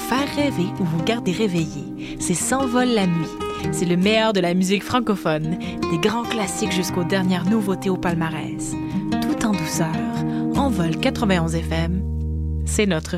faire rêver ou vous garder réveillé. C'est S'envole la nuit. C'est le meilleur de la musique francophone, des grands classiques jusqu'aux dernières nouveautés au palmarès. Tout en douceur, Envol 91 FM, c'est notre